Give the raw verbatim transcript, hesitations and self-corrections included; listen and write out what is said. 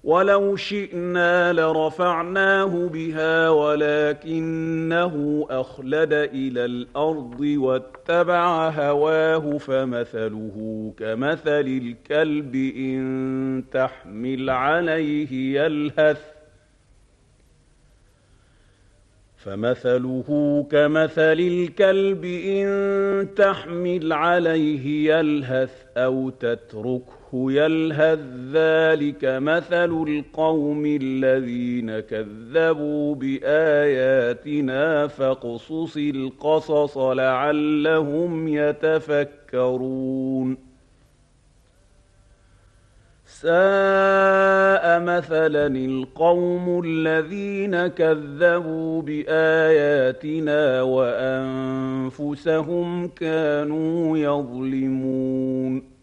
وَلَوْ شِئْنَا لَرَفَعْنَاهُ بِهَا وَلَكِنَّهُ أَخْلَدَ إِلَى الْأَرْضِ وَاتَّبَعَ هَوَاهُ فَمَثَلُهُ كَمَثَلِ الْكَلْبِ إِن تَحْمِلْ عَلَيْهِ يَلْهَثْ فَمَثَلُهُ كَمَثَلِ الْكَلْبِ إِن تَحْمِلْ عَلَيْهِ يَلْهَثْ أَوْ تَتْرُكْهُ يَلْهَث ۚ ذَّلِكَ مَثَلُ الْقَوْمِ الَّذِينَ كَذَّبُوا بِآيَاتِنَا ۖ فَاقْصُصِ الْقَصَصَ لَعَلَّهُمْ يَتَفَكَّرُونَ سَاءَ مَثَلًا الْقَوْمُ الَّذِينَ كَذَّبُوا بِآيَاتِنَا وَأَنفُسَهُمْ كَانُوا يَظْلِمُونَ